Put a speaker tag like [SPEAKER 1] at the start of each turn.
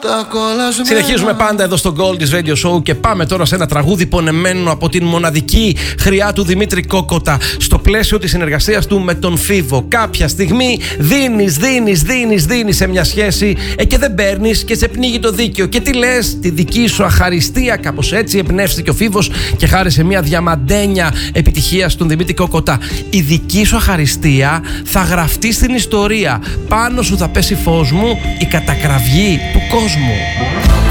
[SPEAKER 1] Συνεχίζουμε πάντα εδώ στο Gold's Radio Show και πάμε τώρα σε ένα τραγούδι πονεμένο από την μοναδική χρειά του Δημήτρη Κόκοτα στο πλαίσιο της συνεργασίας του με τον Φίβο. Κάποια στιγμή δίνεις σε μια σχέση και δεν παίρνεις και σε πνίγει το δίκαιο. Και τι λες, τη δική σου αχαριστία, κάπως έτσι εμπνεύστηκε ο Φίβος και χάρισε μια διαμαντένια επιτυχία στον Δημήτρη Κόκοτα. Η δική σου αχαριστία θα γραφτεί στην ιστορία. Πάνω σου θα πέσει φως μου η κατακραυγή του κόσμου.